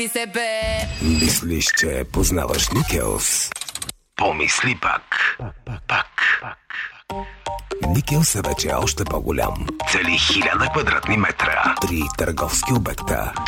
Мислиш, че познаваш Никелс? Помисли пак. Никелс е вече още по-голям. Цели 1000 квадратни метра. 3 търговски обекта.